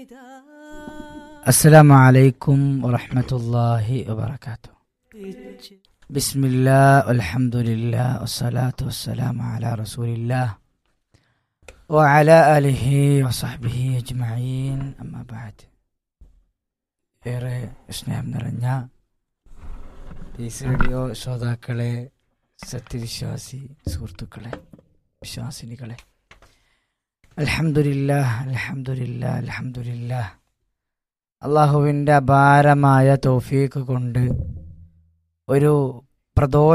അസ്സലാമു അലൈക്കും വറഹ്മത്തുള്ളാഹി വബറകാതുഹു. ബിസ്മില്ലാഹ് അൽഹംദുലില്ലാഹ് വസ്സലാത്തു വസ്സലാമു അലാ റസൂലില്ലാഹ് വഅലാ ആലിഹി വസഹ്ബിഹി അജ്മഈൻ. അമ്മാ ബഅദ്. ഏറെ സ്നേഹം നിറഞ്ഞ പീസ് റേഡിയോ ശ്രോതാക്കളെ, സത്യവിശ്വാസി സുഹൃത്തുക്കളെ, വിശ്വാസിനികളെ, അൽഹംദുലില്ലാഹ് അൽഹംദുലില്ലാഹ് അൽഹംദുലില്ലാഹ്. അള്ളാഹുവിൻ്റെ അപാരമായ തൗഫീഖ് കൊണ്ട് ഒരു